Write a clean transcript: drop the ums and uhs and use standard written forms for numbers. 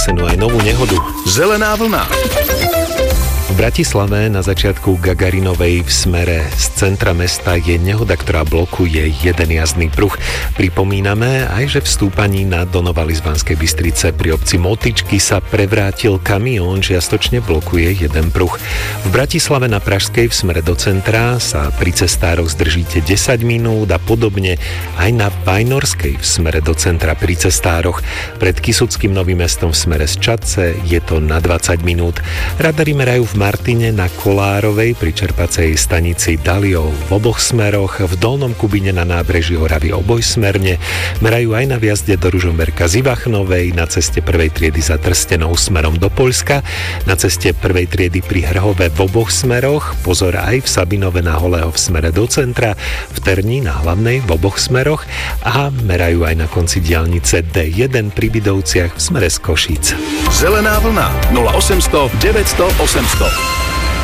nahlásenú aj novú nehodu. Zelená vlna. V Bratislave na začiatku Gagarinovej v smere z centra mesta je nehoda, ktorá blokuje jeden jazdný pruh. Pripomíname aj, že v stúpaní na Donovali z Banskej Bystrice pri obci Motičky sa prevrátil kamión, čiastočne blokuje jeden pruh. V Bratislave na Pražskej v smere do centra sa pri cestároch zdržíte 10 minút a podobne aj na Vajnorskej v smere do centra pri cestároch. Pred Kysuckým Novým Mestom v smere z Čadce je to na 20 minút. Radari merajú v Martine na Kolárovej pri čerpacej stanici Daliov v oboch smeroch, v Dolnom Kubine na nábreží Oravy obojsmerne, merajú aj na vjazde do Ružomberka z Ivachnovej, na ceste prvej triedy za Trstenou smerom do Poľska, na ceste prvej triedy pri Hrhove v oboch smeroch, pozor aj v Sabinove na Holého v smere do centra, v Terni na Hlavnej v oboch smeroch a merajú aj na konci diaľnice D1 pri Bidovciach v smere z Košíc. Zelená vlna 0800 900 800.